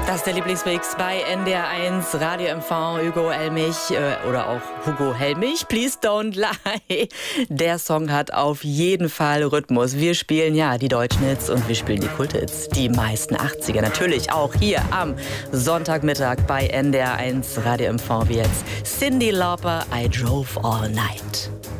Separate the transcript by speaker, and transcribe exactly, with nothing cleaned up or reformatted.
Speaker 1: Das ist der Lieblingsmix bei N D R eins, Radio M V, Hugo Helmich äh, oder auch Hugo Helmich, Please Don't Lie. Der Song hat auf jeden Fall Rhythmus. Wir spielen ja die deutschen Hits und wir spielen die Kulthits, die meisten achtziger. Natürlich auch hier am Sonntagmittag bei N D R eins, Radio M V, wie jetzt Cyndi Lauper, I Drove All Night.